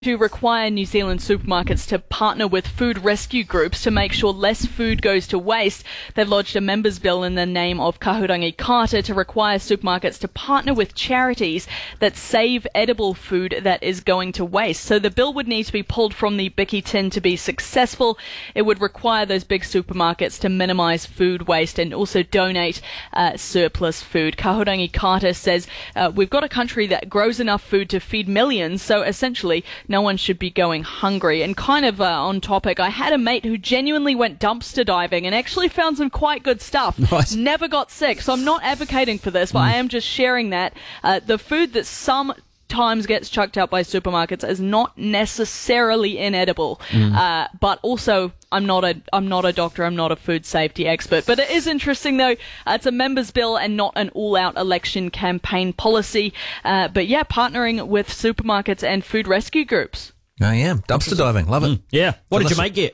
to require New Zealand supermarkets to partner with food rescue groups to make sure less food goes to waste. They've lodged a members' bill in the name of Kahurangi Kata to require supermarkets to partner with charities that save edible food that is going to waste. So the bill would need to be pulled from the Bicky tin to be successful. It would require those big supermarkets to minimise food waste and also donate surplus food. Kahurangi Kata says we've got a country that grows enough food to feed millions, so essentially no one should be going hungry. And kind of on topic, I had a mate who genuinely went dumpster diving and actually found some quite good stuff. Nice. Never got sick, so I'm not advocating for this, but I am just sharing that the food that sometimes gets chucked out by supermarkets is not necessarily inedible. But also, I'm not a doctor, I'm not a food safety expert. But it is interesting though, it's a members' bill and not an all-out election campaign policy. But yeah, partnering with supermarkets and food rescue groups. Oh yeah, dumpster diving, love it. Yeah. What did your mate get?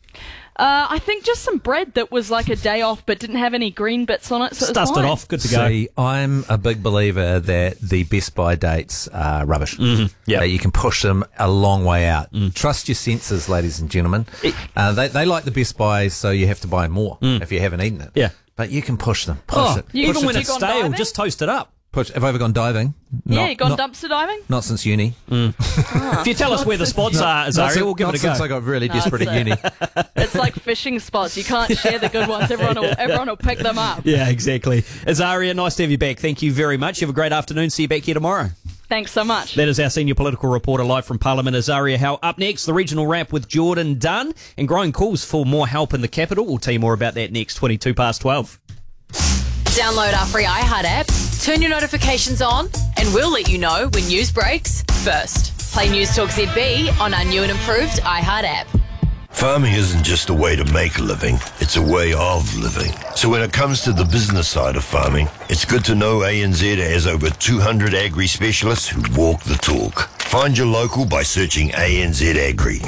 I think just some bread that was like a day off but didn't have any green bits on it. So Dust it off, good to go. See, I'm a big believer that the best by dates are rubbish. Yeah. You can push them a long way out. Trust your senses, ladies and gentlemen. They like the best buys, so you have to buy more if you haven't etten it. Yeah. But you can push them. Push it. Even when you it's gone stale, diving? just toast it up. Have I ever gone diving? You gone dumpster diving? Not since uni. If you tell us where the spots are, Azaria, we'll give it a go. Since I got really desperate at uni. It's like fishing spots. You can't share the good ones. Everyone will pick them up. Yeah, exactly. Azaria, nice to have you back. Thank you very much. You have a great afternoon. See you back here tomorrow. Thanks so much. That is our senior political reporter live from Parliament, Azaria Howe. Up next, the regional wrap with Jordan Dunn and growing calls for more help in the capital. We'll tell you more about that next, 12:22. Download our free iHeart app, turn your notifications on, and we'll let you know when news breaks first. Play News Talk ZB on our new and improved iHeart app. Farming isn't just a way to make a living, it's a way of living. So when it comes to the business side of farming, it's good to know ANZ has over 200 agri specialists who walk the talk. Find your local by searching ANZ Agri.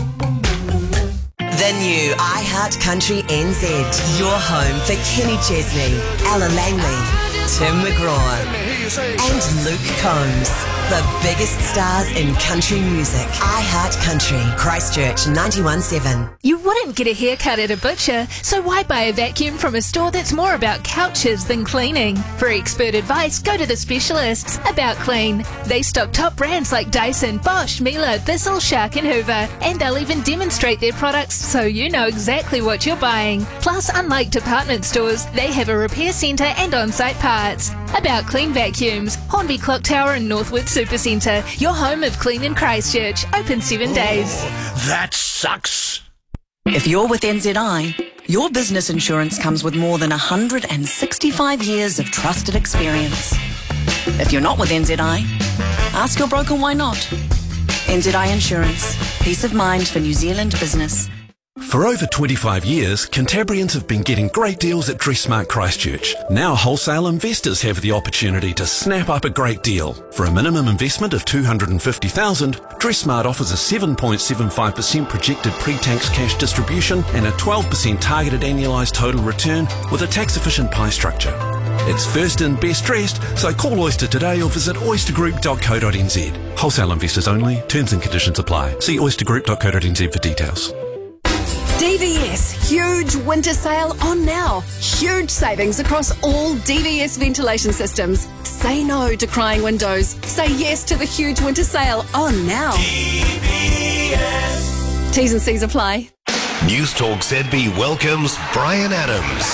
The new iHeart Country NZ. Your home for Kenny Chesney, Ella Langley, Tim McGraw, and Luke Combs. The biggest stars in country music. iHeart Country, Christchurch 91.7. You wouldn't get a haircut at a butcher, so why buy a vacuum from a store that's more about couches than cleaning? For expert advice, go to the specialists. About Clean. They stock top brands like Dyson, Bosch, Miele, Thistle, Shark and Hoover, and they'll even demonstrate their products so you know exactly what you're buying. Plus, unlike department stores, they have a repair centre and on-site parts. About Clean Vacuums, Hornby Clock Tower and Northwood Supercentre, your home of clean in Christchurch, open 7 days. That sucks. If you're with NZI, your business insurance comes with more than 165 years of trusted experience. If you're not with NZI, ask your broker why not. NZI Insurance. Peace of mind for New Zealand business. For over 25 years, Cantabrians have been getting great deals at Dressmart Christchurch. Now wholesale investors have the opportunity to snap up a great deal. For a minimum investment of $250,000, Dressmart offers a 7.75% projected pre-tax cash distribution and a 12% targeted annualised total return with a tax-efficient pie structure. It's first in, best dressed, so call Oyster today or visit oystergroup.co.nz. Wholesale investors only. Terms and conditions apply. See oystergroup.co.nz for details. DVS, huge winter sale on now. Huge savings across all DVS ventilation systems. Say no to crying windows. Say yes to the huge winter sale on now. DVS. T's and C's apply. News Talk ZB welcomes Brian Adams.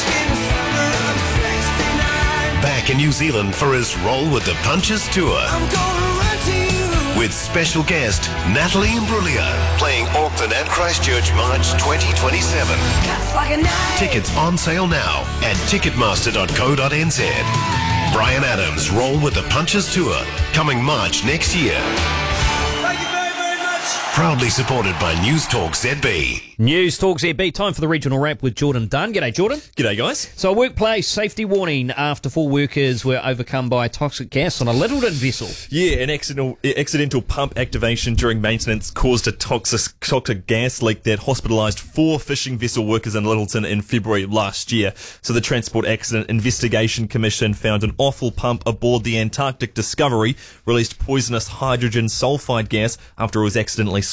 Back in New Zealand for his role with the Punches Tour. With special guest Natalie Imbruglia, playing Auckland and Christchurch March 2027. Tickets on sale now at ticketmaster.co.nz. Brian Adams' role with the Punches Tour, coming March next year. Thank you very, very much. Proudly supported by News Talk ZB. News Talk ZB, time for the regional wrap with Jordan Dunn. G'day, Jordan. G'day, guys. So, a workplace safety warning after 4 workers were overcome by toxic gas on a Littleton vessel. Yeah, an accidental pump activation during maintenance caused a toxic gas leak that hospitalised 4 fishing vessel workers in Littleton in February last year. So, the Transport Accident Investigation Commission found an offal pump aboard the Antarctic Discovery released poisonous hydrogen sulfide gas after it was accidentally